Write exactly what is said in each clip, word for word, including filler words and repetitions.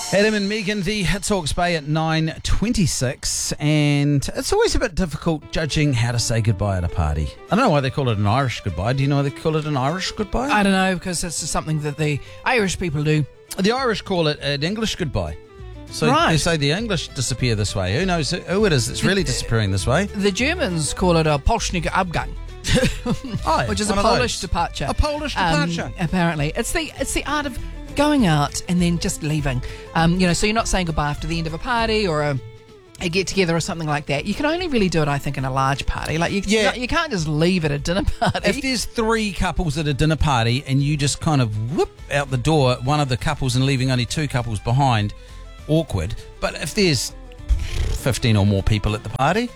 Adam and Megan, the Hits Hawke's Bay at nine twenty-six, and it's always a bit difficult judging how to say goodbye at a party. I don't know why they call it an Irish goodbye. Do you know why they call it an Irish goodbye? I don't know, because it's something that the Irish people do. The Irish call it an English goodbye. So Right. they say the English disappear this way. Who knows who it is that's really disappearing this way? The Germans call it a Polschniger Abgang. Oh, Which is a one of Polish those. departure. A Polish departure. Um, apparently. It's the it's the art of going out and then just leaving. Um, you know, so you're not saying goodbye after the end of a party or a, a get-together or something like that. You can only really do it, I think, in a large party. Like, you, Yeah. you can't just leave at a dinner party. If there's three couples at a dinner party and you just kind of whoop out the door one of the couples and leaving only two couples behind, awkward. But if there's fifteen or more people at the party,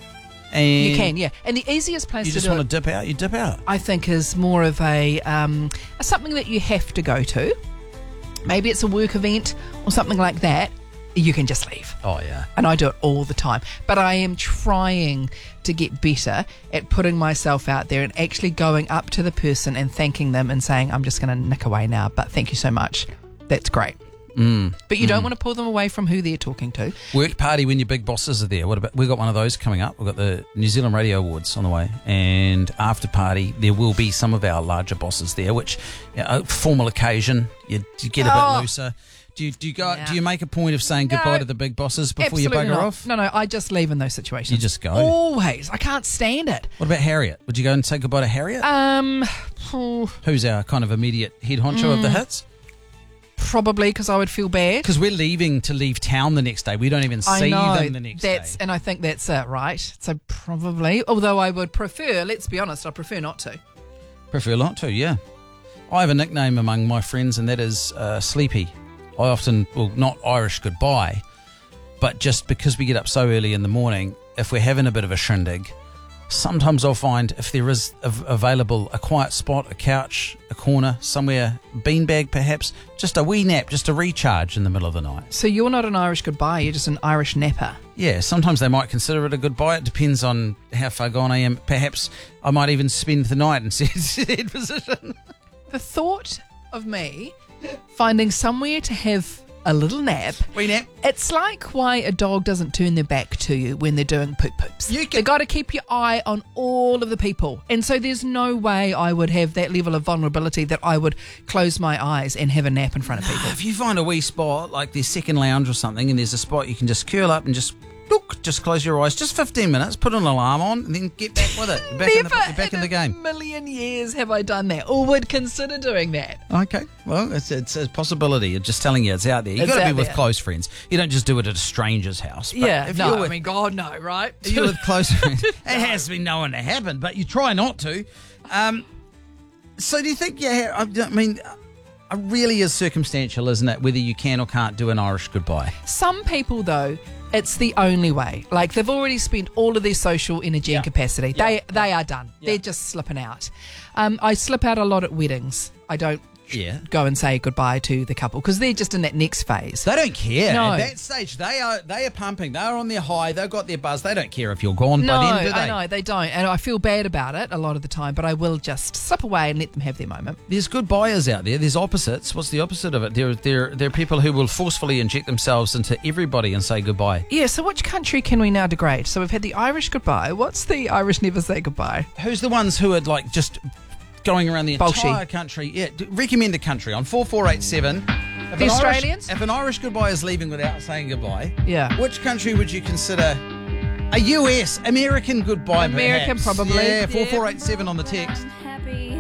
and You can, yeah. And the easiest place you to just do want it, to dip out, you dip out. I think, is more of a um, something that you have to go to. Maybe it's a work event or something like that. You can just leave. Oh, yeah. And I do it all the time. But I am trying to get better at putting myself out there and actually going up to the person and thanking them and saying, I'm just going to nick away now, but thank you so much. That's great. Mm. But you don't want to pull them away from who they're talking to. Work party when your big bosses are there. What about? We've got one of those coming up. We've got the New Zealand Radio Awards on the way, and after party there will be some of our larger bosses there. Which, you know, formal occasion, you, you get a Oh. bit looser. Do you do you go? Yeah. Do you make a point of saying goodbye No. to the big bosses before Absolutely you bugger not. off? No, no, I just leave in those situations. You just go. Always. I can't stand it. What about Harriet? Would you go and say goodbye to Harriet? Um, oh, Who's our kind of immediate head honcho Mm. of the hits? probably because I would feel bad. Because we're leaving to leave town the next day. We don't even I see know them the next that's, day. and I think that's it, right? So probably, although I would prefer, let's be honest, I prefer not to. Prefer not to, yeah. I have a nickname among my friends, and that is uh, Sleepy. I often, well, not Irish goodbye, but just because we get up so early in the morning, if we're having a bit of a shindig, sometimes I'll find if there is av- available a quiet spot, a couch, a corner, somewhere, beanbag perhaps, just a wee nap, just a recharge in the middle of the night. So you're not an Irish goodbye, you're just an Irish napper. Yeah, sometimes they might consider it a goodbye. It depends on how far gone I am. Perhaps I might even spend the night in said position. The thought of me finding somewhere to have a little nap, Wee nap. it's like why a dog doesn't turn their back to you when they're doing poop poops. You can- You've got to keep your eye on all of the people. And so there's no way I would have that level of vulnerability that I would close my eyes and have a nap in front of people. If you find a wee spot, like their second lounge or something, and there's a spot you can just curl up and just look, just close your eyes, just fifteen minutes, put an alarm on, and then get back with it. You're back, in the, Never you're back in the a game. million years have I done that or would consider doing that. Okay, well, it's, it's a possibility. You're just telling you it's out there. You've It's got to be out with there. close friends. You don't just do it at a stranger's house. But Yeah, if no, you're I with, mean, God, no, right? if you're with close friends, it has been known to happen, but you try not to. Um, so do you think, yeah, I, I mean, it really is circumstantial, isn't it, whether you can or can't do an Irish goodbye? Some people, though, it's the only way. Like, they've already spent all of their social energy and capacity. Yeah. They they are done. Yeah. They're just slipping out. Um, I slip out a lot at weddings. I don't Yeah. go and say goodbye to the couple because they're just in that next phase. They don't care. No. At that stage, they are they are pumping. They're on their high. They've got their buzz. They don't care if you're gone No, by then, do they? I know, they don't. And I feel bad about it a lot of the time, but I will just slip away and let them have their moment. There's good buyers out there. There's opposites. What's the opposite of it? There, there, there are people who will forcefully inject themselves into everybody and say goodbye. Yeah, so which country can we now degrade? So we've had the Irish goodbye. What's the Irish never say goodbye? Who's the ones who are like just going around the Bolshy. entire country? Yeah, d- recommend a country on four four eight seven. If The an Australians? Irish, if an Irish goodbye is leaving without saying goodbye, Yeah. which country would you consider a U S, American goodbye? American, perhaps? probably. Yeah, four four eight seven on the text.